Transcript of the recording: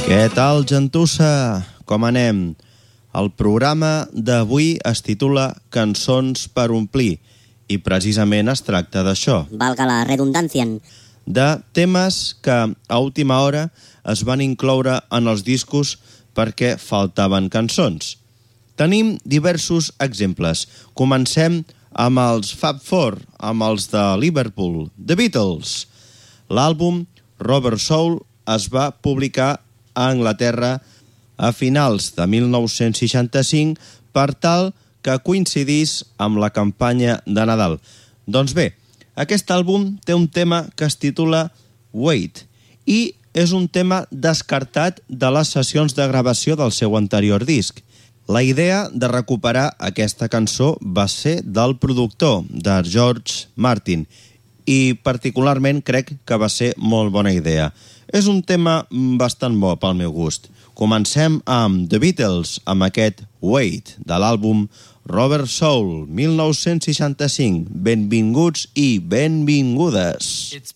Què tal, gentussa? Com anem? El programa d'avui es titula Cançons per omplir i precisament es tracta d'això. Valga la redundància. De temes que a última hora es van incloure en els discos perquè faltaven cançons. Tenim diversos exemples. Comencem amb els Fab Four, amb els de Liverpool, The Beatles. L'àlbum Rubber Soul es va publicar a Anglaterra a finals de 1965 per tal que coincidís amb la campanya de Nadal. Doncs bé, aquest àlbum té un tema que es titula Wait i és un tema descartat de les sessions de gravació del seu anterior disc. La idea de recuperar aquesta cançó va ser del productor, de George Martin, i particularment crec que va ser molt bona idea. És un tema bastant bo pel meu gust. Comencem amb The Beatles, amb aquest Wait, de l'àlbum Rubber Soul, 1965. Benvinguts i benvingudes.